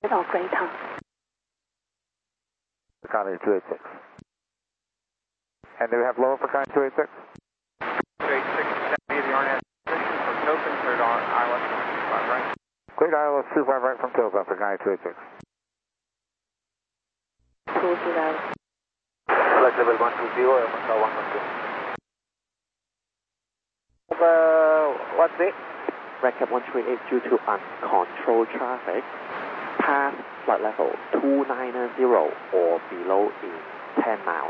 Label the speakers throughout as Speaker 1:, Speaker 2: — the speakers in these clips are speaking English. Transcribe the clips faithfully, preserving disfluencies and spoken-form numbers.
Speaker 1: or greater.
Speaker 2: Contact two eight six. And do we have lower for contact two eight six?
Speaker 3: two eight six, the R N S position for Token, cleared on I L S two five right.
Speaker 2: Cleared I L S two five right from Token for contact two eight six.
Speaker 1: two zero.
Speaker 4: Flight level one two zero, Air one one two. Over, what's it? Redcap one three eight due to uncontrolled traffic. Pass flight level two nine zero or below in ten miles.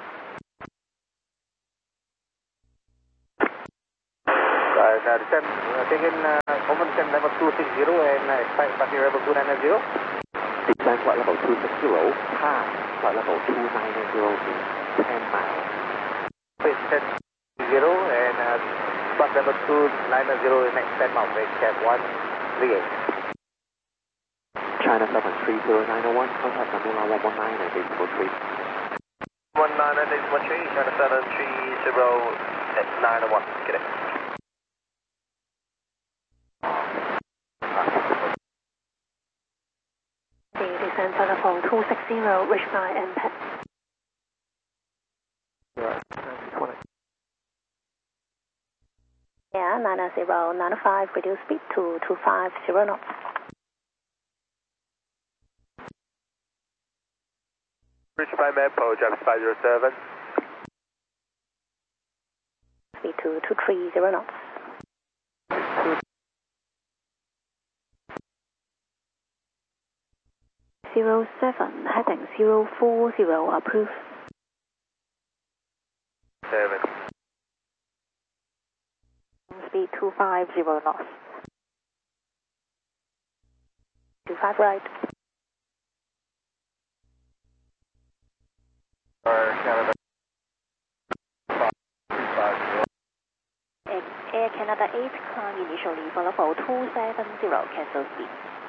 Speaker 4: Uh, descend, uh, taking uh, common descend level two six zero and uh, expect passing level two nine zero. Descend flight level two six zero, pass flight level two nine zero in ten miles. Descend zero and uh, flight level two nine zero in next ten miles, Redcap one three eight. China seven three zero nine zero one, contact Manila one one nine and decimal three.
Speaker 5: one nine and decimal three, China seven three zero nine zero one, get it.
Speaker 1: The descent telephone two six zero, reach by impact.
Speaker 4: Right, twenty.
Speaker 1: Yeah, nine zero nine five, reduce speed to two five zero knots.
Speaker 5: Reach by Mapo, James five zero seven.
Speaker 1: Speed to two three zero knots. Zero seven, heading zero four zero, approved.
Speaker 5: Seven.
Speaker 1: Speed two five zero knots. two five right.
Speaker 5: Air Canada.
Speaker 1: Air Canada eight, climb initially for level two seven zero, cancel speed.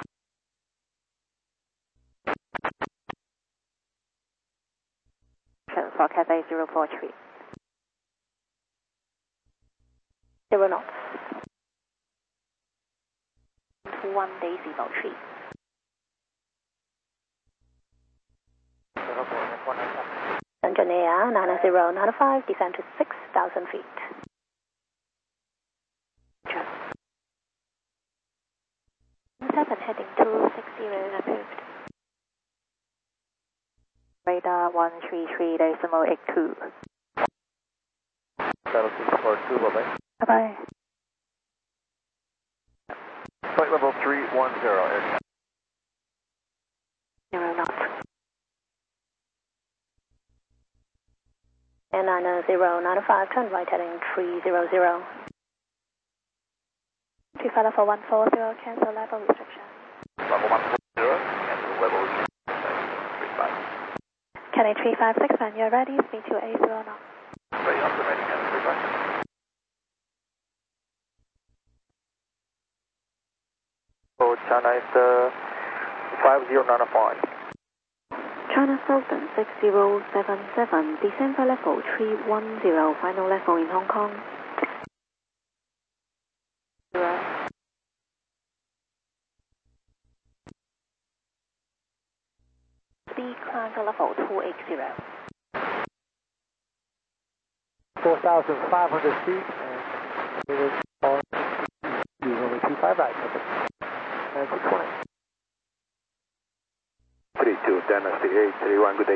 Speaker 1: For Cathay zero four three. Zero knots. two one decimal three. Engineer nine zero nine five, descend to six thousand feet. seven heading two six zero, approved. Radar one three three decimal eight two.
Speaker 4: Battle six four two, bye-bye.
Speaker 1: Bye-bye.
Speaker 4: Flight level three one zero, Air
Speaker 1: Zero knots. And nine zero nine five, turn right heading three zero zero. Two five for one four zero, cancel level restriction.
Speaker 5: Level one four zero, cancel level three five.
Speaker 1: Cathay three five six, when you're ready, speed to eight zero knots.
Speaker 5: Ready, I'm ready, cancel three five. So China is uh, five zero nine five.
Speaker 1: China Southern six zero seven seven, descend for level three one zero, final level in Hong Kong. Zero. Speed climb to level two eight zero.
Speaker 4: four thousand five hundred feet, and it is on only two five right. And six twenty.
Speaker 5: three two, Dynasty eight three one, good day.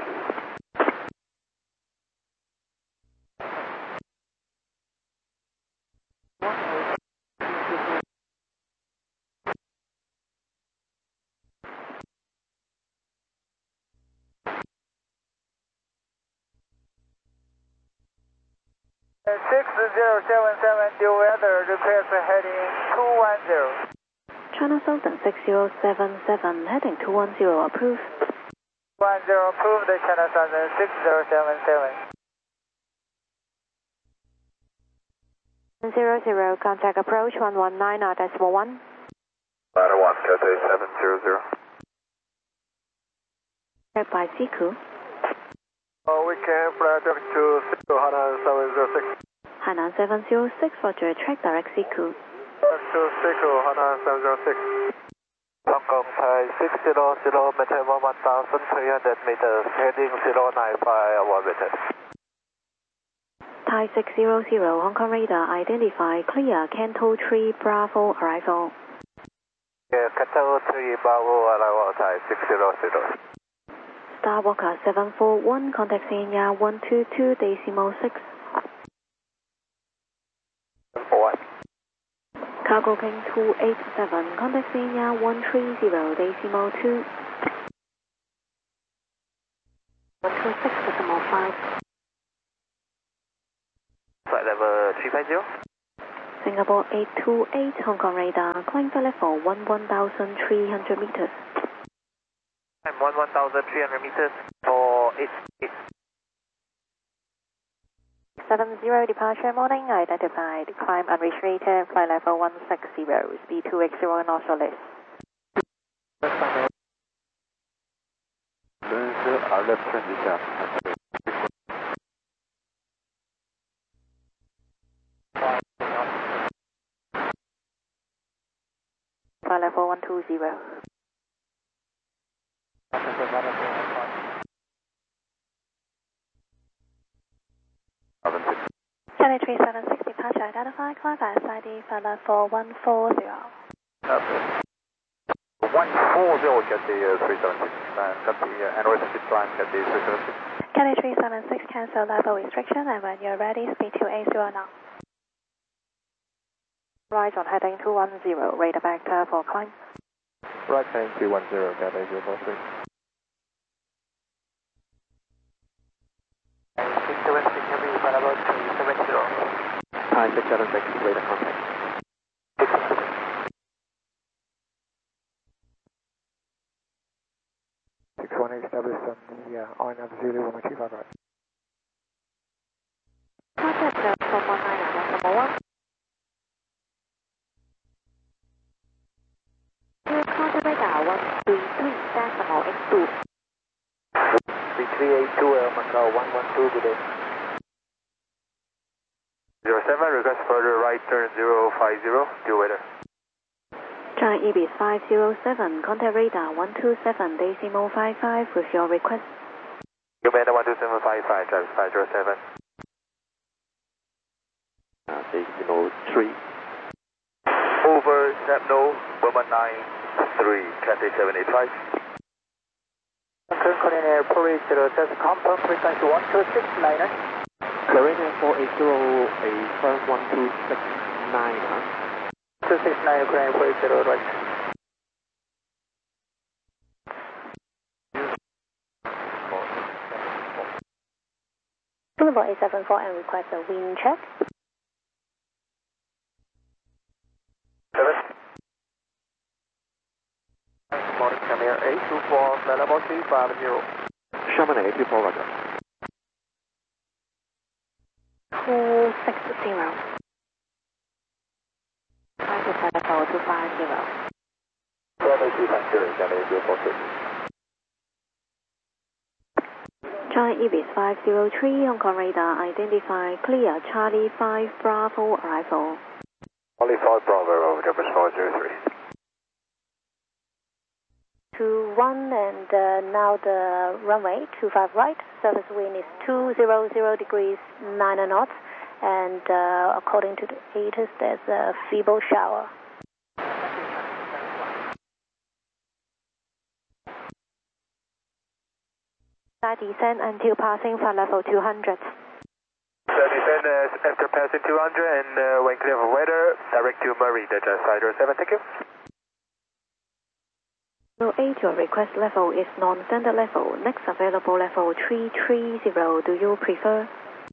Speaker 6: six zero seven seven, due weather, request heading two one zero.
Speaker 1: China Southern six zero seven seven, heading two one zero, approved.
Speaker 6: one zero, approved, China Southern six zero seven seven.
Speaker 1: Zero zero, contact approach one one nine, uh, decimal one.
Speaker 5: Ladder one, Cathay seven zero zero.
Speaker 1: Check by Siku.
Speaker 6: Oh, we can fly direct to Hainan seven zero six.
Speaker 1: Hainan seven zero six, roger, track direct Siku.
Speaker 6: Direct to Siku, Hainan seven zero six.
Speaker 5: Hong Kong Thai six zero zero, maintain one thousand three hundred meters, heading zero nine five, one meter.
Speaker 1: Thai six zero zero, Hong Kong radar, identify, clear, Canto three, Bravo, arrival.
Speaker 5: Yeah, Canto three, Bravo, arrival, Thai six zero zero.
Speaker 1: Star Walker seven four one, contact Senya one two two decimal six.
Speaker 5: Four.
Speaker 1: Cargo King two eight seven, contact Senya one three zero decimal two. one two six decimal five.
Speaker 5: Flight level three five zero.
Speaker 1: Singapore eight two eight, Hong Kong radar, climb for level one one thousand three hundred meters.
Speaker 5: I'm one one thousand three hundred meters for eight eight.
Speaker 1: seven zero departure morning, identified, climb unrestricted, flight level one six zero, speed two x zero knots or less.
Speaker 2: left turn is up.
Speaker 1: Flight level one two zero. Charlie three seven six, departure identified, climb by S I D, flight level one four zero.
Speaker 2: one four zero, get the uh, three seven six, uh, got the uh, anniversary climb, get the three seven six.
Speaker 1: Charlie three seven six, cancel level restriction, and when you're ready, speed two eight zero now. Right on heading two one zero, radar vector for climb.
Speaker 2: Right heading two one zero, get a zero four three.
Speaker 5: six seven six, heavy, flight level three seven zero.
Speaker 4: Thai six seven six, radar contact.
Speaker 2: six one eight established on the uh, I N A V Zulu one two five right.
Speaker 1: Contact uh, from one nine nine, number one. Contact radar one three three, decimal X two.
Speaker 5: three three eight two, uh, Macau one one two, good day. zero seven, request further right turn zero five zero, due weather.
Speaker 1: China Ibis five zero seven, contact radar one two seven decimal five five with your request.
Speaker 5: Commander one two seven five five, Travis five zero seven.
Speaker 4: Uh, decimal three.
Speaker 5: Over, Snapno, Burma nine three, Cathay seven eight five.
Speaker 6: Current coordinator Police zero seven, confirm frequency one two six nine.
Speaker 4: Carina four eight zero, a firm one two six nine.
Speaker 6: two six nine, Ukraine Police zero, right.
Speaker 1: Boulevard eight seven four and request a wind check.
Speaker 5: Seven. Morning, come here, eight two four, flight level three five zero.
Speaker 4: Sherman eight two four, roger.
Speaker 1: two six zero. Five to flight level two five zero.
Speaker 5: Bravo two five zero, Cathay zero four six.
Speaker 1: Charlie Ibis five zero three, Hong Kong radar, identify, clear, Charlie five, Bravo, arrival.
Speaker 5: Only five Bravo, over four zero three.
Speaker 1: two one and uh, now the runway two five right, surface wind is two hundred degrees nine knots, and uh, according to the A T I S there's a feeble shower. Descend until passing flight level two hundred.
Speaker 5: So descend uh, after passing two hundred and uh, when clear for weather, direct to Marine, that's five zero seven, thank you.
Speaker 1: zero eight, your request level is non-standard level. Next available level three three zero. Do you prefer?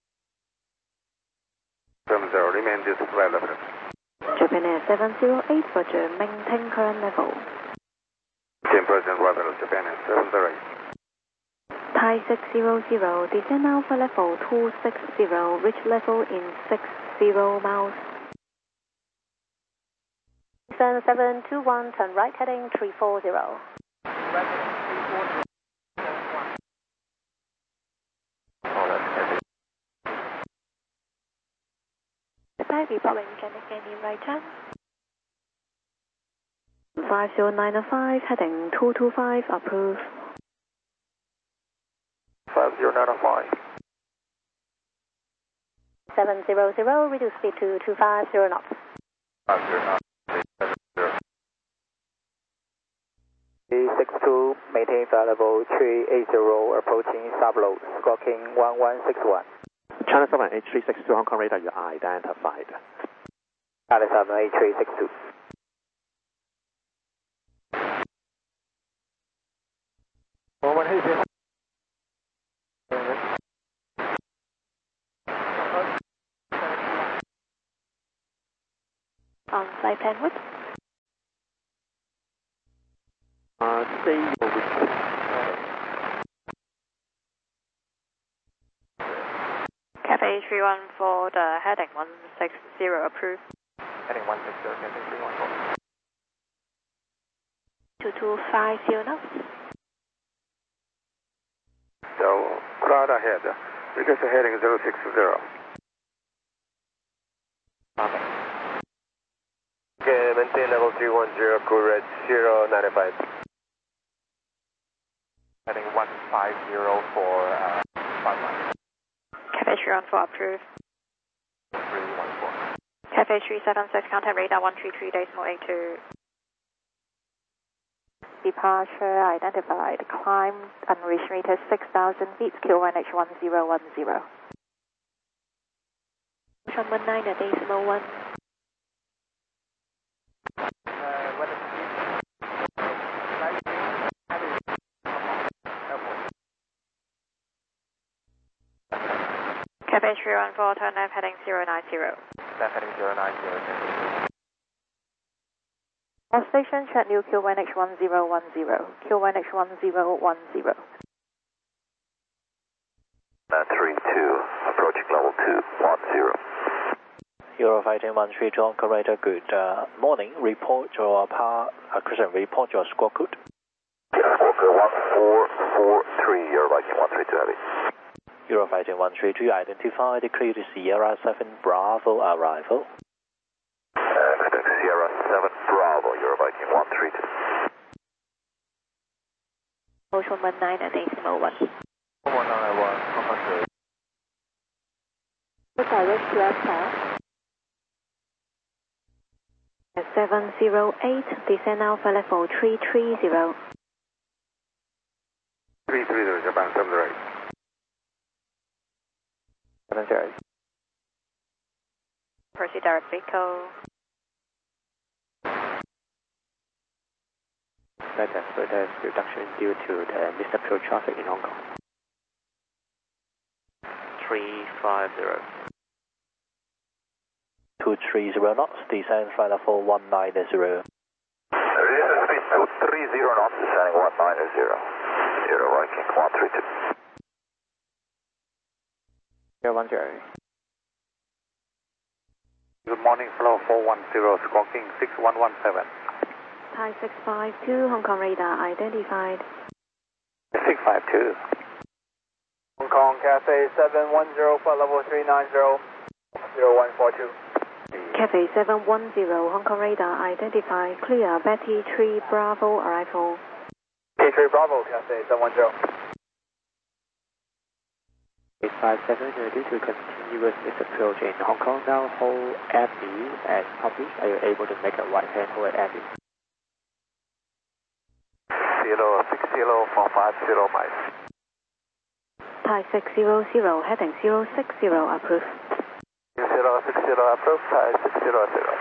Speaker 2: seven zero, remain this flight level.
Speaker 1: Japan Air seven zero eight, roger, maintain current level.
Speaker 2: ten percent level, Japan Air seven zero eight.
Speaker 1: Thai six zero zero, descend now for level two six zero, reach level in six zero miles. Descend seven two one, turn right heading three four zero. Goodbye, Republic, can I get you right turn?
Speaker 7: five zero nine five, heading two two five, approve.
Speaker 2: five zero nine five.
Speaker 1: seven zero zero, reduce speed to two five zero knots.
Speaker 2: five zero nine seven zero.
Speaker 4: three six two, maintain flight level three eight zero, approaching subload, squawking one one six one.
Speaker 8: China seven eight three six two, Hong Kong radar, you are identified.
Speaker 4: China seven eight three six two.
Speaker 2: Moment, hey, hey.
Speaker 7: On flight plan width.
Speaker 8: Uh, stay over.
Speaker 9: Cafe three one four, the heading one six zero, approved.
Speaker 2: Heading one six zero, Cafe three one four.
Speaker 7: two two five zero knots.
Speaker 2: So, cloud ahead. Because the heading zero six zero. Okay, maintain level three one zero, correct zero nine five. Heading one five zero for uh, five one.
Speaker 9: Cafe three one four, approved.
Speaker 2: three one four.
Speaker 9: Cafe three seven six, contact radar one three three, decimal eight two. Departure identified. Climb unreached meter six thousand feet, Q one H one zero one zero.
Speaker 7: From one nine at decimal one.
Speaker 9: Cafe three one four, turn left heading zero nine zero.
Speaker 2: Left heading zero nine zero.
Speaker 9: All station, check new Q one H one zero one zero. Q one H one zero one zero.
Speaker 2: Uh, three two, approaching level two one zero.
Speaker 10: Euro fighting one three two, Hong radar, good uh, morning. Report your power, uh, Christian, report your squawk code.
Speaker 2: Squawk code one four four three, Euro Viking one three two heavy.
Speaker 10: Euro fighting one three two, identify the clear to Sierra seven Bravo arrival.
Speaker 2: Uh, Sierra seven Bravo, Euro Viking one three two.
Speaker 7: Motion one nine at decimal one.
Speaker 2: one nine one, Hong Kong three.
Speaker 7: Direct to aircraft. seven zero eight, descend alpha level three three zero.
Speaker 2: three three zero, Japan seven zero eight.
Speaker 4: seven zero eight.
Speaker 9: Proceed direct vehicle.
Speaker 4: That has further reduction due to the misapproach traffic in Hong Kong.
Speaker 10: three five zero. two three zero knots, descend flight level one nine zero.
Speaker 2: Resistance speed two three zero knots, descending one nine zero. Euro Viking one three two.
Speaker 4: zero one zero.
Speaker 2: Good morning, flow four one zero, squawking six one one seven.
Speaker 7: Thai six five two, Hong Kong radar identified.
Speaker 2: six five two.
Speaker 6: Hong Kong Cafe seven one zero, flight level three nine zero, zero one four two.
Speaker 7: Cafe seven one zero, Hong Kong radar identified. Clear, Betty three Bravo arrival.
Speaker 6: K three Bravo, Cafe seven one zero.
Speaker 4: eight five seven, uh, due to continuous misapproach in Hong Kong, now hold Abbey as published. Are you able to make a right hand hold at Abbey?
Speaker 2: Zero six zero four five zero miles.
Speaker 7: Thai six zero zero, heading zero six zero, approved.
Speaker 2: Zero six zero approved, Thai six zero zero.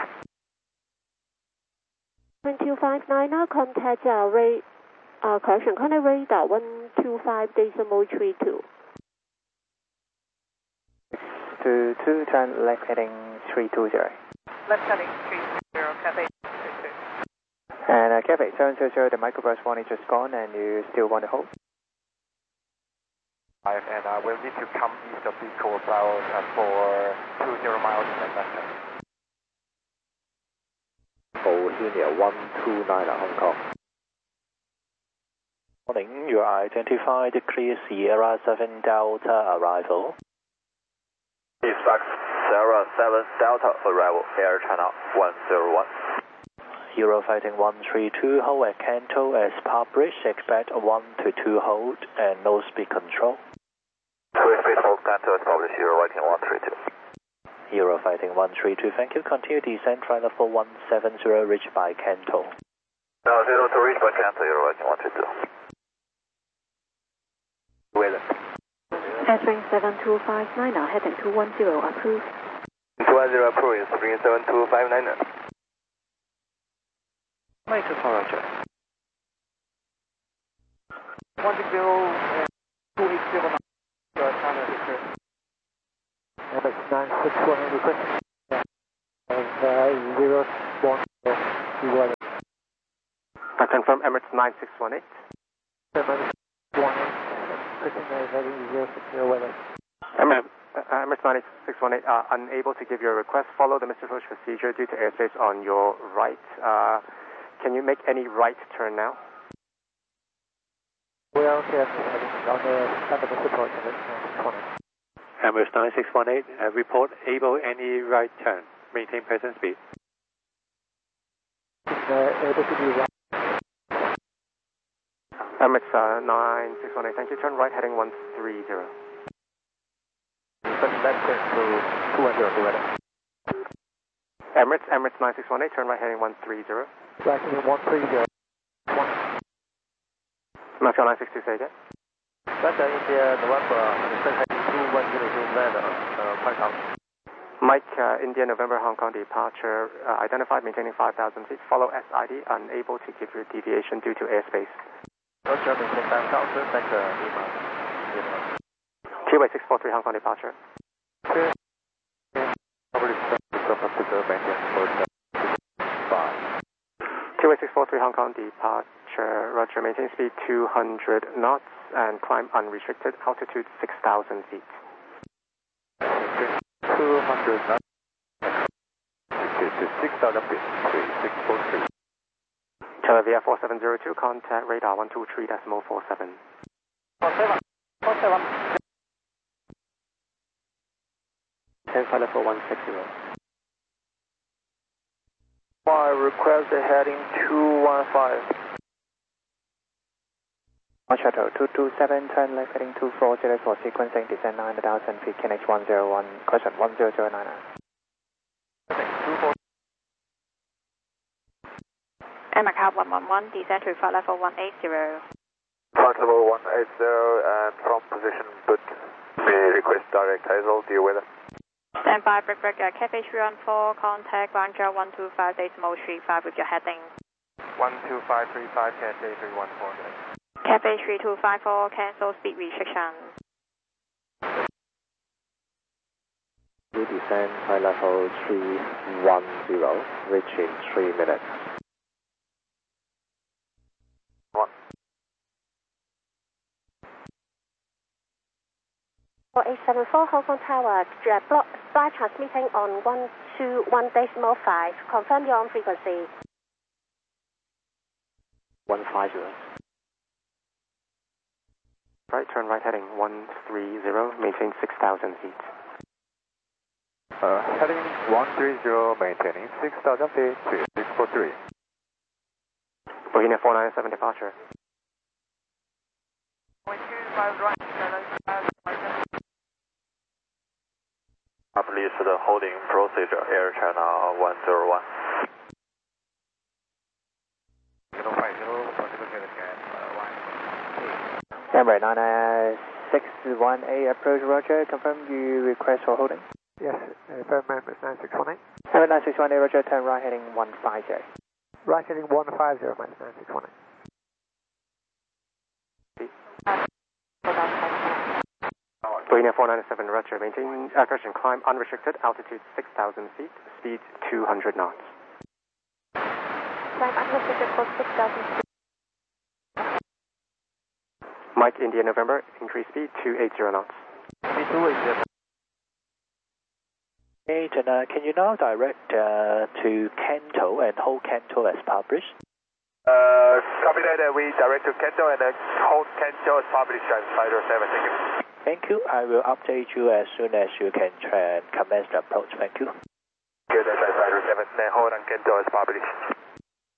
Speaker 11: one two five nine, now contact uh, rate, uh, correction, contact radar one two five decimal three two.
Speaker 4: two two, turn left heading three two zero.
Speaker 9: Left heading three two zero, Cafe three two.
Speaker 4: And uh, Cafe seven zero zero, the microburst warning just gone and you still want to hold?
Speaker 2: Five, and uh, we'll need to come east of Pico about uh, for two zero miles and then left hand.
Speaker 4: Bohemia one two nine, Hong Kong.
Speaker 10: Morning, you are identified the clear Sierra seven Delta arrival.
Speaker 2: East Fox, Sierra seven Delta arrival, Air China one zero one.
Speaker 10: Euro fighting one three two, hold at Kanto as published, expect one to two hold and no speed control.
Speaker 2: two speed hold Kanto as published, Euro fighting one three two.
Speaker 10: Euro fighting one three two, thank you. Continue descent, try level one seven zero, reached by Kanto.
Speaker 2: No, zero to reach by Kanto, Euro fighting one three two. Weather.
Speaker 7: Spring seven two five nine, now heading two one zero, approved.
Speaker 2: two one zero approved, Spring seven two five nine.
Speaker 10: Make a Roger.
Speaker 3: one six zero, two eight zero nine, China Victor.
Speaker 6: M X nine six one eight request. Of uh, zero one zero.
Speaker 8: I confirm Emirates nine six one eight.
Speaker 6: Emirates one eight. Christian is heading zero six zero weather.
Speaker 8: Emirates, uh, Emirates nine six one eight are unable to give your request. Follow the Mister Bush procedure due to airspace on your right. Uh, can you make any right turn now?
Speaker 6: We are okay on the under the support of Emirates nine six one eight.
Speaker 12: Emirates nine six one eight, uh, report able any right turn. Maintain present speed.
Speaker 6: Uh, able to do right.
Speaker 8: Emirates uh, nine six one eight, thank you. Turn right heading one three zero.
Speaker 6: Turn left to two one zero to weather.
Speaker 8: Emirates, Emirates nine six one eight, turn right heading one three zero.
Speaker 6: Right heading one three zero. One.
Speaker 8: Mafia nine six two, say again.
Speaker 6: Delta India November, descent heading two one zero to weather, uh, Hong Kong.
Speaker 8: Mike, uh, India November Hong Kong departure uh, identified, maintaining five thousand feet. Follow S I D, unable to give you deviation due to airspace.
Speaker 6: Roger, maintain five thousand, thank you, Lima.
Speaker 8: T-way six four three Hong Kong departure.
Speaker 6: Okay. Probably stop up to the maintain for the five.
Speaker 8: T-way six four three Hong Kong departure, Roger, maintain speed two hundred knots and climb unrestricted, altitude six thousand feet.
Speaker 6: two hundred knots. six thousand feet, three six four three.
Speaker 8: Televia four seven zero two, contact radar one two three decimal four seven.
Speaker 3: four seven, four seven.
Speaker 8: ten five level one six zero.
Speaker 6: I request the heading two one five.
Speaker 13: One shuttle two two seven, turn left heading two four zero for sequencing, descent nine thousand feet, K N H one zero one, question one zero zero nine nine.
Speaker 9: Emirates one one one, descent to flight level one eight zero.
Speaker 2: Flight level one eight zero and from position but may request direct Hazel, deal weather.
Speaker 9: Stand by, break break, uh, Cafe three one four, contact Ranger one two five decimal three five with your heading.
Speaker 3: one two five three five, Cafe three one four.
Speaker 9: Cafe three two five four, cancel speed restriction.
Speaker 13: You descend flight level three one zero, reach in three minutes.
Speaker 2: One.
Speaker 11: four eight seven four Hong Kong Tower, uh, block, fly transmitting on one two one decimal five. Confirm your on frequency.
Speaker 13: one five zero.
Speaker 8: Right, turn right heading one three zero, maintain six thousand feet.
Speaker 2: Uh, heading one three zero, maintaining six thousand feet, three six four three.
Speaker 8: Bohemia four nine seven departure.
Speaker 2: Please the holding procedure, Air China one zero one.
Speaker 13: Emirates nine six one eight, approach Roger, confirm you request for holding.
Speaker 6: Yes, uh, firm Emirates nine six one eight.
Speaker 13: Emirates nine six one eight, Roger, turn right heading one five zero.
Speaker 6: Right heading one five zero, Emirates nine six one eight.
Speaker 8: Bohemia four nine seven, Roger, maintain uh, correction, climb unrestricted, altitude six thousand feet, speed two hundred knots.
Speaker 11: Climb unrestricted for six thousand feet.
Speaker 8: Mike, India November, increase speed two eighty knots.
Speaker 10: Agent, uh, can you now direct uh, to Kanto and hold Kanto as published?
Speaker 2: Uh, copy that, uh, we direct to Kanto and uh, hold Kanto as published at five zero seven, thank you.
Speaker 10: Thank you. I will update you as soon as you can try and commence the approach. Thank you.
Speaker 2: Good, that's five zero seven, then hold on Kanto as published.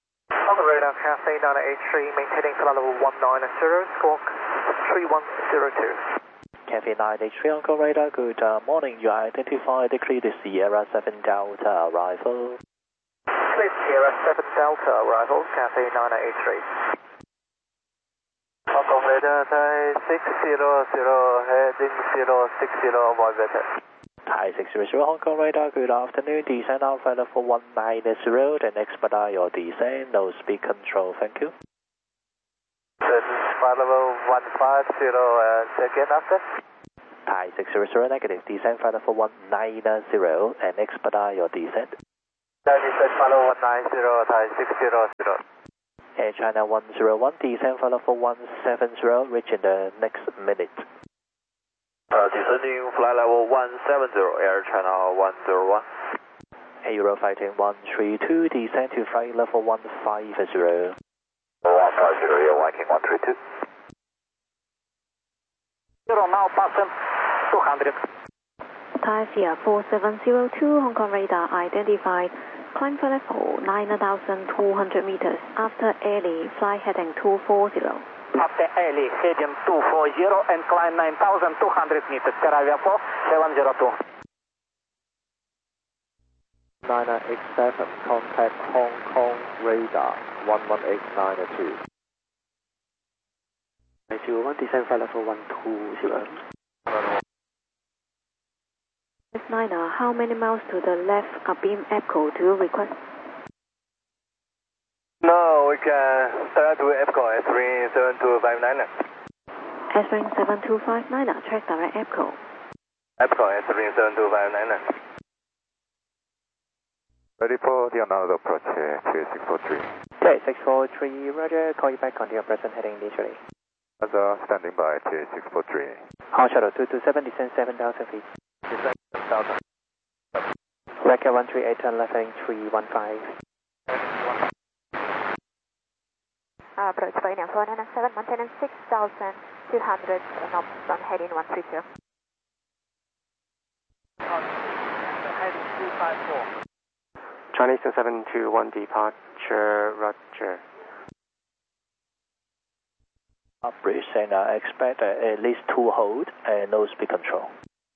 Speaker 4: On the radar, Cathay nine eight three, maintaining flight level one nine zero, squawk three one zero two.
Speaker 10: Cathay nine eight three, Hong Kong radar, good uh, morning. You are identified clear the Sierra seven Delta arrival.
Speaker 4: Clear Sierra seven Delta arrival, Cathay nine eight three.
Speaker 2: Hong Kong radar, Thai six zero zero, heading zero six zero, avoid better.
Speaker 10: Thai six zero zero, Hong Kong radar, good afternoon. Descend Alpha level one nine zero, then expedite your descent, no speed control, thank you.
Speaker 2: Flight level one five zero, and second after.
Speaker 10: Thai six zero zero, negative, descend flight level one nine zero, and expedite your descent.
Speaker 2: Thai descent flight level one nine zero, Thai six zero zero.
Speaker 10: Air China one zero one, descend flight level one seven zero, reach in the next minute.
Speaker 2: Uh, descending flight level one seven zero, Air China one zero one.
Speaker 10: Euro fighting one three two, descend to flight level one five zero.
Speaker 2: one five zero, Air Viking one three two.
Speaker 4: Zero now, passing two hundred.
Speaker 7: Thai Sierra four seven zero two, Hong Kong radar identified. Climb flight level nine thousand two hundred meters. After Airlie, fly heading two four zero.
Speaker 4: After Airlie, heading two four zero and climb nine thousand two hundred meters. Caravia four seven zero two.
Speaker 13: nine eight seven, contact Hong Kong radar one one eight nine two. nine zero one, descend flight level one two zero.
Speaker 7: Miss Niner, how many miles to the left Abim Echo do you request?
Speaker 2: No, we can start with E P C O at three seven two five nine.
Speaker 7: S-Ring seven two five nine, track direct Echo.
Speaker 2: E P C O at three seven two five nine. Ready for the another approach, two six four three.
Speaker 13: Okay, six four three, roger, call you back on your present heading initially.
Speaker 2: Other standing by, two six four three.
Speaker 13: Hong Shuttle two two seven, descend seven thousand feet.
Speaker 2: Descend seven thousand.
Speaker 13: Record one three eight, turn left heading three one five.
Speaker 9: Approach by now four nine seven, maintenance six thousand two hundred knots on heading one three two.
Speaker 3: Heading two five four.
Speaker 8: Chinese two seven two one, departure, roger.
Speaker 10: Up bridge and uh, expect uh, at least two hold and no speed control.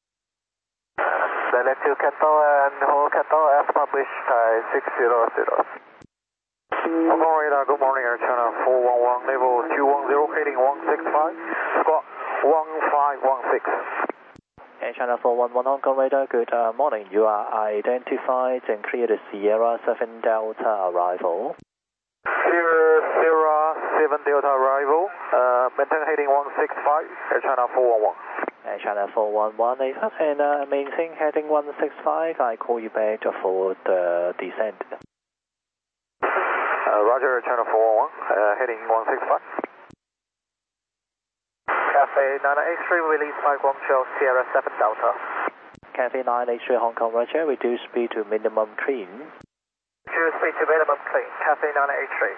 Speaker 2: Select to Cato and hold Cato as published, Thai six zero zero. Hong Kong radar, good morning, Air China four one one, level two one zero, heading one six five, squawk one five one six.
Speaker 10: Air China four one one, Hong Kong radar, good uh, morning. You are identified and clear the Sierra seven Delta arrival.
Speaker 2: Sierra, Sierra seven Delta arrival, uh, maintain heading one six five, Air China four one one.
Speaker 10: Air China four one one, and uh, maintain heading one six five. I call you back for the descent.
Speaker 2: Uh, roger, China four one one, uh, heading one six five. Cathay nine eight three, release by Guangzhou, Sierra seven Delta.
Speaker 10: Cathay nine eight three, Hong Kong roger, reduce speed to minimum clean.
Speaker 2: Reduce speed to minimum clean, Cathay nine eight three.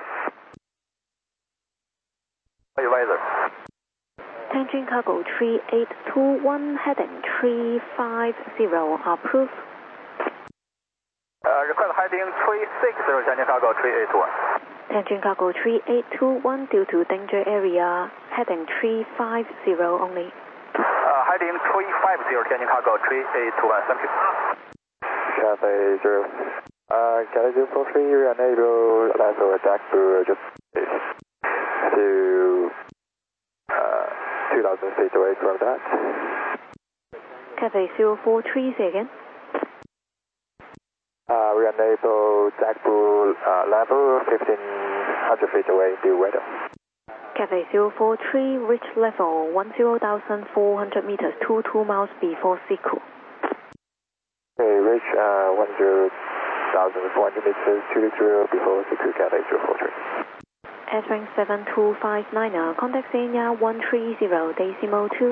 Speaker 2: Advisor.
Speaker 7: Tianjin Cargo three eight two one, heading three five zero, approved.
Speaker 2: Uh, request heading three six zero, Tianjin Cargo three eight two one.
Speaker 7: Tianjin Cargo three eight two one, due to danger area, heading three five zero only.
Speaker 2: Uh, heading three five zero, Tianjin Cargo three eight two one, thank you. Cathay zero. Uh, Cathay zero four three, we are unable to attack to just to uh, two thousand feet away from that.
Speaker 7: Cathay zero four three, say again.
Speaker 2: Uh, we are unable to to uh, level fifteen hundred feet away due weather.
Speaker 7: Cathay zero four three, reach level one zero thousand four hundred meters, two two miles before Siku.
Speaker 2: Okay, reach uh, one zero thousand four hundred meters, two zero before Siku, Cathay zero four three.
Speaker 7: S-Ring seven two five nine, contact Senya one three zero, decimal two.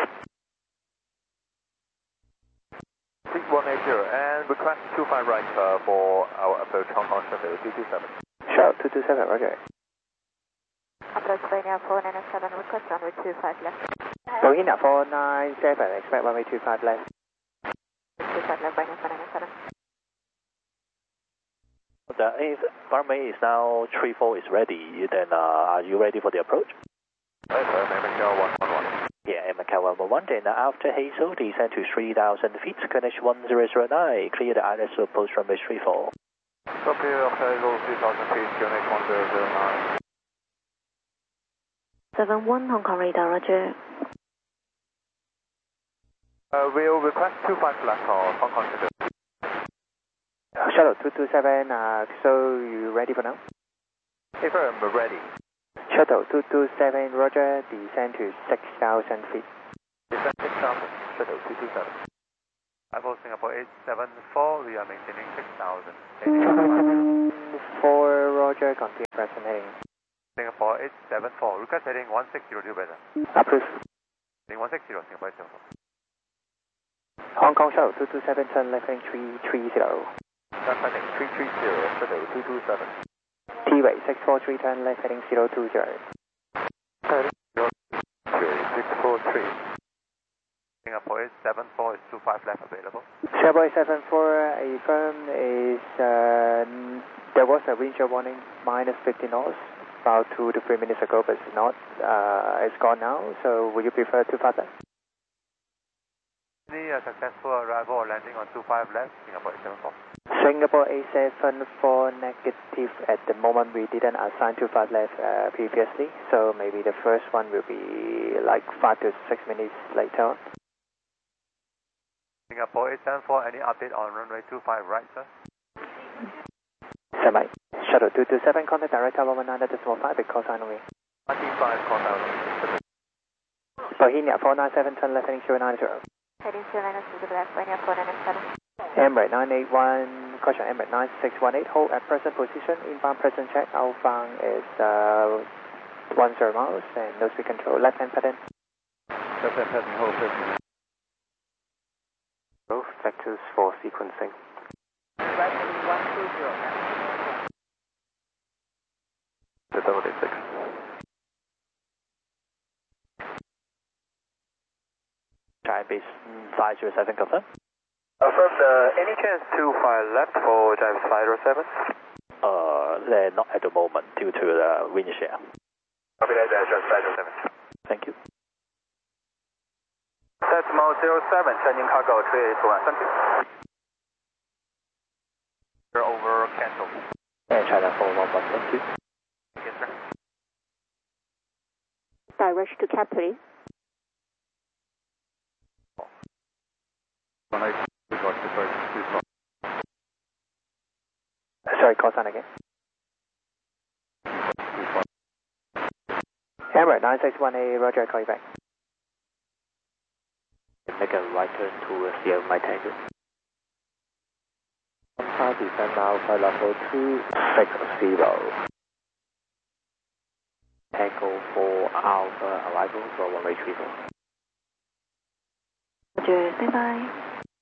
Speaker 2: six one eight zero, and request two five right uh, for our approach Hong Kong Shuttle two two seven.
Speaker 13: Shout two two seven, okay.
Speaker 9: Approach Senya four nine seven, request runway two five left.
Speaker 13: Going in at four nine seven, expect runway two five left.
Speaker 9: two five left, Senya four nine seven.
Speaker 10: the if runway is now three four is ready, then uh, are you ready for the approach?
Speaker 2: Yes, sir. Macau one one one.
Speaker 10: Yeah, Macau one one one. Then after Hazel, descend to three thousand feet, Q N H one zero zero nine, clear the I L S to approach runway three four.
Speaker 2: Copy, after Hazel, three thousand feet, Q N H one zero zero nine.
Speaker 7: seven one Hong Kong radar, roger.
Speaker 2: Uh, we'll request two five left for Hong Kong to do.
Speaker 13: Shuttle two two seven, uh, so you ready for now?
Speaker 2: Hey, sir, I'm ready.
Speaker 13: Shuttle two two seven, roger, descend to six thousand feet.
Speaker 2: Descend six thousand, Shuttle two two seven. Apple Singapore eight seven four, we are maintaining six thousand.
Speaker 13: four, roger, continue present heading.
Speaker 2: Singapore eight seven four, request heading one six zero, do better.
Speaker 13: Approved.
Speaker 2: Heading one six zero, Singapore eight seven four.
Speaker 13: Hong Kong Shuttle two two seven, turn left heading three three zero.
Speaker 2: Left heading three three zero, Shuttle two two seven.
Speaker 13: T-Way six four three, turn left heading zero two zero.
Speaker 2: six four three. Singapore eight seven four is two five left available.
Speaker 13: Singapore eight seven four, a firm is, uh, there was a wind chill warning, minus fifty knots, about two to three minutes ago, but it's not, uh, it's gone now, so would you prefer two five left?
Speaker 2: Any uh, successful arrival or landing on two five left, Singapore eight seven four.
Speaker 13: Singapore eight seven four negative. At the moment, we didn't assign two five left uh, previously, so maybe the first one will be like five to six minutes later on.
Speaker 2: Singapore eight seven four, any update on runway two five right, sir?
Speaker 13: Semi. Shuttle two two seven, contact direct tower one nine decimal five, because I know we.
Speaker 2: twenty-five, contact.
Speaker 13: Bohemia four nine seven, turn left heading zero nine zero.
Speaker 9: Heading zero nine zero to the left, Bohemia four nine seven.
Speaker 13: Emirates nine eight one, caution Emirates nine six one eight, hold at present position, inbound present check, outbound is uh, one zero miles, and no speed control, left hand pattern.
Speaker 2: Left hand pattern, hold present.
Speaker 8: Both vectors for sequencing.
Speaker 3: Right heading one two zero.
Speaker 2: The double eight six.
Speaker 10: Time base five zero seven, confirm.
Speaker 2: Affirm, uh, any chance two five left for Jive five zero seven?
Speaker 10: Uh, they're not at the moment due to the wind shear.
Speaker 2: Copy that, Jive five zero seven.
Speaker 10: Thank you.
Speaker 2: Decimal zero seven, sending cargo three eight one, thank you. You're over cancel.
Speaker 10: Air China four one one, thank you.
Speaker 2: Yes, sir.
Speaker 11: Direct to cap, please.
Speaker 13: Sorry, call sign again. Emirates nine six one eight, roger, I call you back.
Speaker 10: Make a right turn to Sierra Mike Tango. Alpha descend now flight level two six zero. Tango for Alpha arrival for one way three four.
Speaker 7: Roger, stand by.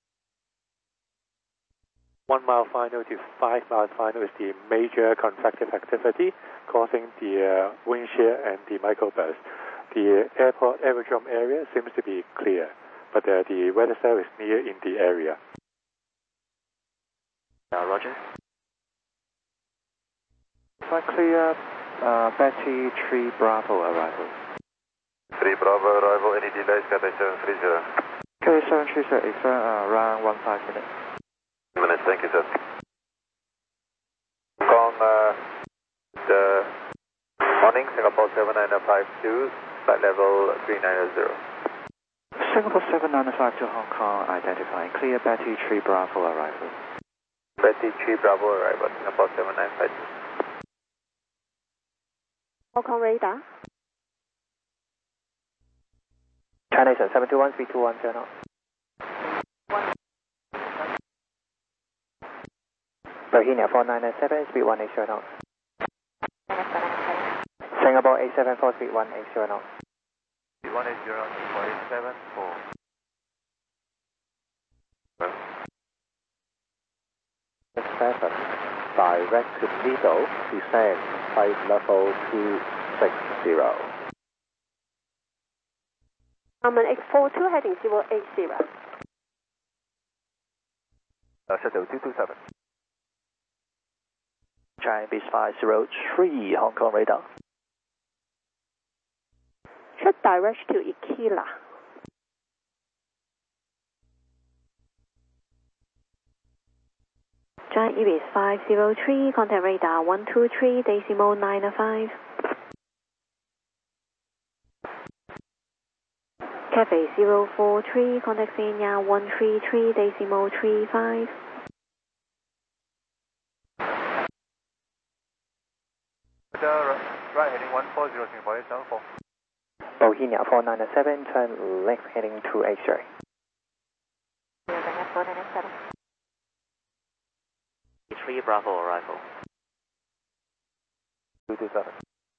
Speaker 12: One mile final to five mile final is the major convective activity causing the uh, wind shear and the microburst. The airport aerodrome area seems to be clear, but uh, the weather cell is near in the area.
Speaker 10: Uh, Roger.
Speaker 13: Flight clear, uh, Betty three Bravo arrival.
Speaker 2: three Bravo arrival, any delays, Cathay seven three zero.
Speaker 13: Okay, seven three zero, it's uh, around one five minutes.
Speaker 2: Minutes, thank you, sir. Kong, uh, the morning, Singapore seven nine five two, flight level three nine zero.
Speaker 13: Singapore seven nine five to Hong Kong, identifying clear, Betty three Bravo arrival.
Speaker 2: Betty three Bravo arrival, Singapore seven nine five two.
Speaker 11: Hong Kong radar.
Speaker 13: China seven two one, three two one, zero. Bohemia four nine seven, speed one eight zero knots. Singapore eight seven four, speed one eight zero knots.
Speaker 2: Speed one eight zero, Singapore eight seven four.
Speaker 10: seven, direct to Lido, descend flight level two six zero.
Speaker 11: Grumman X four two, heading zero eight zero.
Speaker 2: Uh, Shuttle two two seven.
Speaker 10: Giant Beast five zero three, Hong Kong radar.
Speaker 9: Check direct to Ikila.
Speaker 7: Giant Ibis five zero three, contact radar one two three decimal nine five. Cafe zero four three, contact Xenia one three three decimal three five.
Speaker 5: Right heading one four zero, Singapore eight seven four.
Speaker 13: Bohemia four nine seven, turn left heading two eight zero.
Speaker 4: three Bravo arrival.
Speaker 13: two two seven.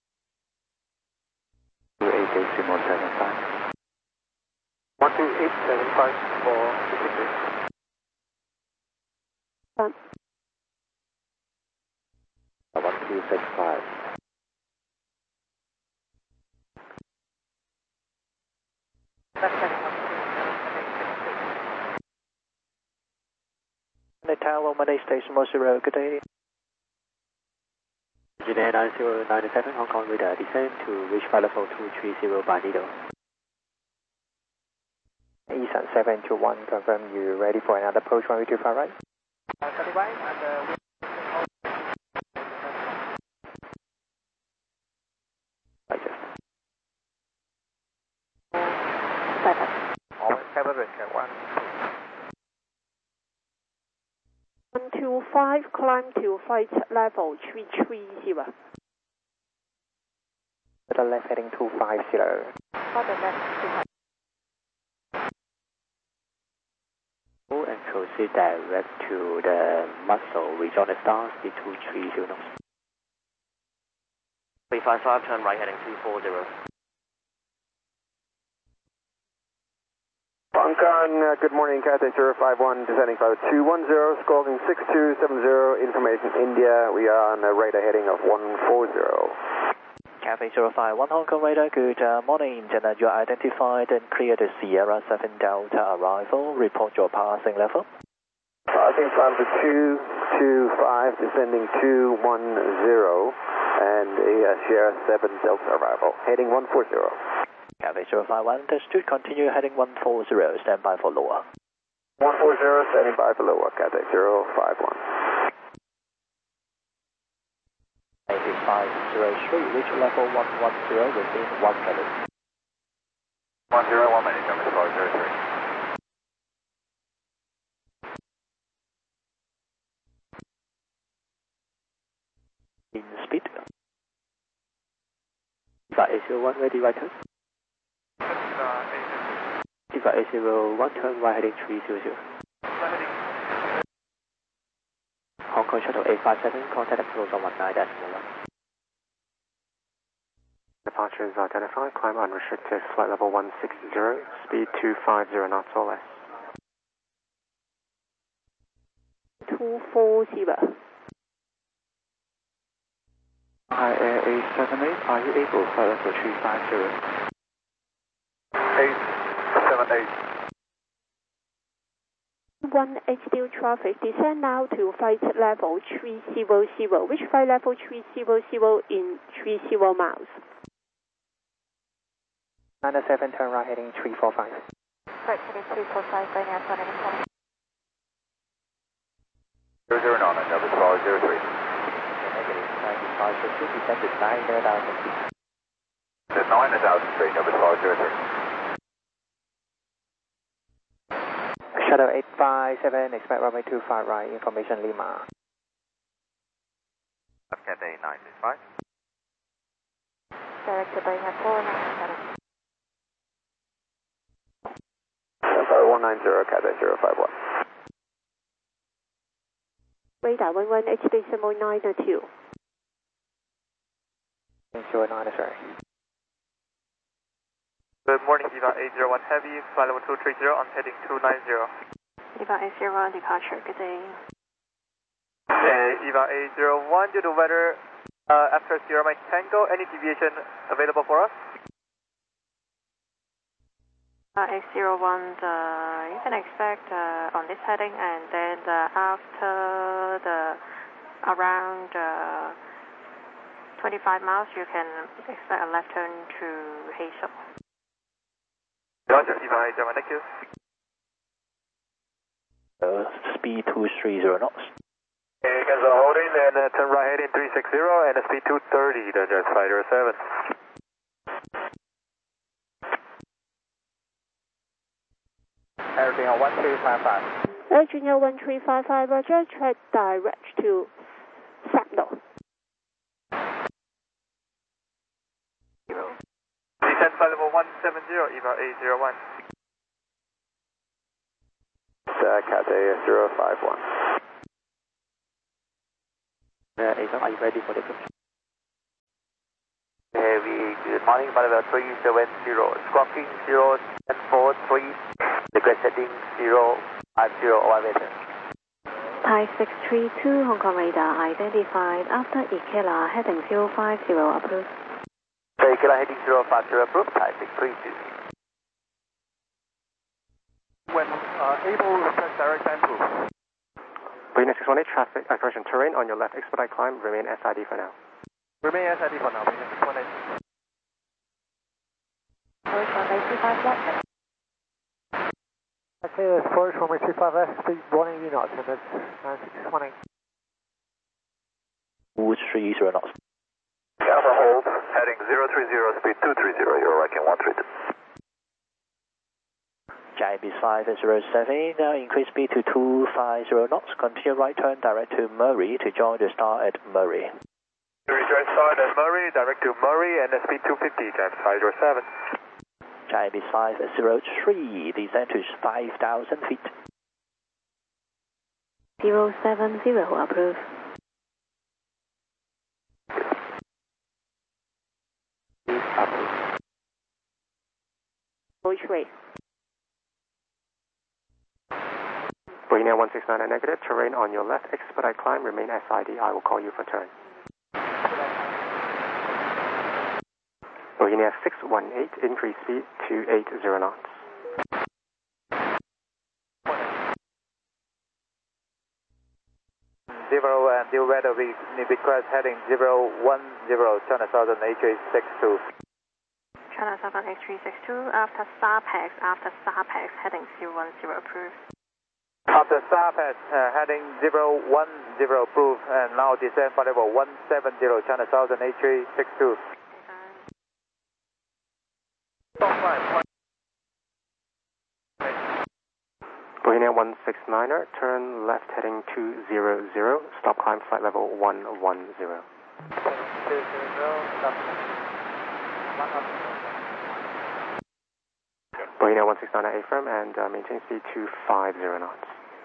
Speaker 13: two eight decimal seven five.
Speaker 12: one two eight seven five for Pacific.
Speaker 9: One.
Speaker 13: one two six five.
Speaker 10: Tower, Monday Station one zero, good day.
Speaker 13: Engineer nine zero nine seven, Hong Kong radar descend to reach flight level two three zero by Nido. Eastern seven two one, confirm you ready for another approach one two five right?
Speaker 3: Uh, thirty right, and uh,
Speaker 13: Right, just.
Speaker 3: always have a risk at one.
Speaker 9: one two five, climb to flight level three three zero.
Speaker 13: To the left heading two five zero. And proceed direct to the Muscle, rejoin the star, speed two three zero knots.
Speaker 4: three five five, turn right heading two four zero.
Speaker 2: Hong Kong, uh, good morning, Cathay zero five one, descending flight two one zero, squawking six two seven zero, information India, we are on a radar heading of one four zero.
Speaker 10: Cathay zero five one, Hong Kong radar, good uh, morning, and uh, you are identified and clear the Sierra seven Delta arrival, report your passing level.
Speaker 2: Passing flight two two five, descending two one zero, and a uh, Sierra seven Delta arrival, heading one four zero.
Speaker 10: Cathay zero five one, understood, continue heading one four zero, stand by for lower.
Speaker 2: one four zero, standing by for lower, Cathay zero five one.
Speaker 10: Cathay five zero three, reach level one one zero within one minute.
Speaker 5: one zero, one minute, number four zero three.
Speaker 10: In speed.
Speaker 13: Diva A zero one, ready right turn. Diva A zero one, turn right heading three zero zero. Hong Kong Shuttle eight five seven, contact approach on one nine decimal one.
Speaker 8: Departure is identified, climb unrestricted, flight level one six zero, speed two five zero knots or less.
Speaker 9: two four zero.
Speaker 13: Hi, Air A seven eight, are you able to flight level three five zero?
Speaker 5: eight seven eight.
Speaker 9: one H D U traffic, descend now to flight level three zero zero. Which flight level three zero zero in three zero miles?
Speaker 13: nine seven, turn right heading three four five.
Speaker 9: Right heading three four five, going outside of the
Speaker 5: zero zero nine, number four zero three.
Speaker 10: Negative ninety-five, so should descend to nine thousand feet.
Speaker 5: The nine thousand feet, number four zero three.
Speaker 13: Shuttle eight five seven, expect runway two five right, information Lima.
Speaker 5: Cathay nine six five.
Speaker 9: Direct to Boeing four nine seven.
Speaker 2: one nine zero, Cathay zero five one.
Speaker 9: Radar one one H decimal nine two.
Speaker 13: zero nine, sorry.
Speaker 5: Good morning, Diva eight zero one Heavy, flight level two three zero, on heading two nine zero.
Speaker 9: Diva eight zero one, departure, good day.
Speaker 5: Uh, Diva eight zero one, due to weather, uh, after Sierra Mike Tango, any deviation available for us?
Speaker 9: Uh, eight zero one, uh, you can expect uh, on this heading, and then uh, after the
Speaker 14: around uh, twenty-five miles, you can expect a left turn to Hazel.
Speaker 5: Roger, Eva eight Java, thank you.
Speaker 10: Uh, speed two three zero knots.
Speaker 2: Okay, cancel holding and uh, turn right heading three six zero and uh, speed two thirty, the Jet Fighter seven.
Speaker 4: Air Junior one three five five.
Speaker 9: Air Junior one three five five, Roger, track direct to Sacknell.
Speaker 5: Descent flight level one seven zero, Eva eight zero one.
Speaker 4: Uh, Cat A zero five one. Uh, Ethan, are you ready for the approach?
Speaker 15: Heavy, good morning, level three seven zero, squawking zero and four three, request heading zero five zero elevator.
Speaker 7: Thai six three two, Hong Kong radar identified after Ikela heading zero five zero approved.
Speaker 15: So Ikela heading zero five zero approved, Thai six three two.
Speaker 8: When uh, able, request direct and proof. Marina six one eight, traffic, uh, correction, terrain on your left, expedite climb, remain S I D for now.
Speaker 5: Remain S I D for now, Marina six one eight.
Speaker 1: Forest runway two five left.
Speaker 6: Okay, that's Forest runway two five left, speed one eighty knots, and that's nine six one eight.
Speaker 10: two three zero knots.
Speaker 2: Alpha hold, heading zero three zero, speed two three zero, you're right in one three two.
Speaker 10: J B five zero seven, now increase speed to two five zero knots, continue right turn direct to Murray to join the star at Murray.
Speaker 2: Rejoin start at Murray, direct to Murray, and uh, speed two fifty, Jet Fighter seven.
Speaker 10: J B five zero three, descend to five thousand feet.
Speaker 7: zero seven zero approved.
Speaker 9: Which way?
Speaker 8: Marina one six nine at negative, terrain on your left, expedite climb, remain S I D. I will call you for turn. Marina six one eight, increase speed to eight zero knots.
Speaker 15: Zero and due weather, we request heading zero one zero, China Southern H A six two.
Speaker 14: China Southern H three six two, after Starpax, after Starpax, heading zero one zero approved.
Speaker 15: After Starpax, uh, heading zero one zero approved, and now descend for level one seven zero, China Southern H A six two.
Speaker 8: Marina one six niner, turn left heading two zero zero, stop climb flight level one one zero.
Speaker 15: two zero, stop.
Speaker 8: Marina one six niner affirm and uh, maintain speed two five zero knots.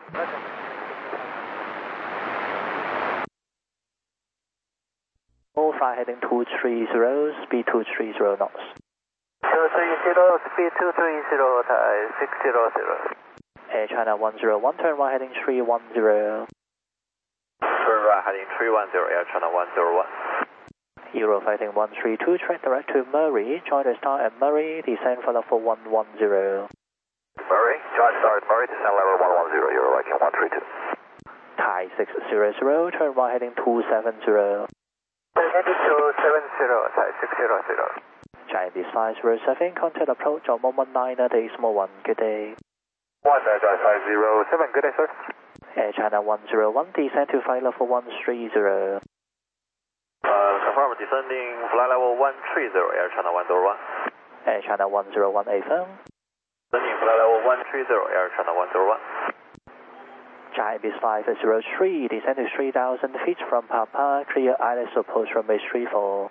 Speaker 10: All fly heading two three zero, speed two three zero knots.
Speaker 15: two three zero, speed two three zero, Thai six zero zero.
Speaker 10: Air China one zero one, turn right heading three one zero.
Speaker 15: Turn right heading three one zero, Air China one zero one.
Speaker 10: Euro fighting one three two, track direct to Murray, join the star at Murray, descend for level one one zero.
Speaker 2: Murray, join star at Murray, descend level one one zero, you're right in one three two.
Speaker 10: Thai six zero zero, turn right heading two seven zero.
Speaker 15: Heading two seven zero, Thai six zero zero.
Speaker 10: J B five zero seven, contact approach on one one nine at Decimal one, good day.
Speaker 2: One, uh, five zero seven, good day, sir.
Speaker 10: Air China one zero one, descend to flight level one three zero.
Speaker 2: Uh, confirm descending flight level one three zero, Air China one zero one.
Speaker 10: Air China one zero one, affirm.
Speaker 2: Descending flight level one three zero, Air China one zero one.
Speaker 10: J B five zero three, descend to three thousand feet from Papa, clear island approach runway three four.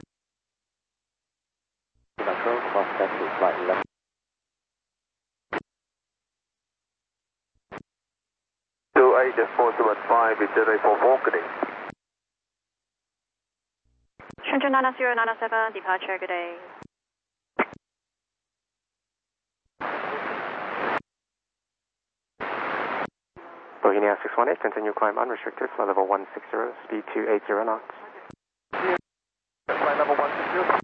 Speaker 4: Control, cross that to flight left.
Speaker 2: two eight four seven five, it's a four four, good day.
Speaker 14: Shenzhen nine zero nine seven, departure, good day.
Speaker 8: Bohemia six one eight, continue climb unrestricted, flight level one six zero, speed two eight zero knots.
Speaker 2: Flight level one six zero.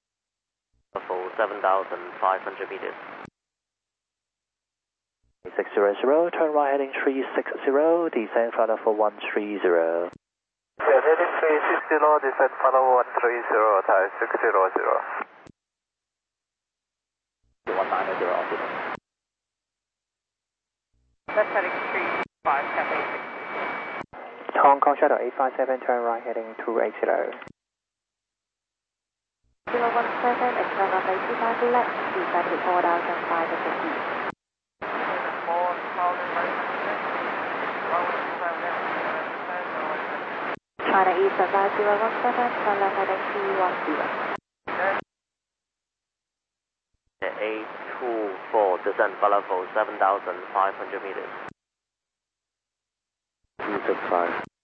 Speaker 4: For seven thousand five hundred meters.
Speaker 10: six zero zero, turn right heading three six zero, descend flight level one three zero.
Speaker 2: Yeah, heading three six zero, descend flight level one three zero, Thai six zero zero.
Speaker 10: one nine zero, altimeter.
Speaker 14: Left heading three five, Cathay six.
Speaker 13: Hong Kong Shuttle eight five seven, turn right heading two eight zero.
Speaker 7: zero one seven, extend runway two five left, descend to four thousand five hundred feet. China Eastern nine zero one seven, turn left heading three one zero.
Speaker 16: eight two four, descent flight level seven thousand five hundred meters.
Speaker 12: two six five.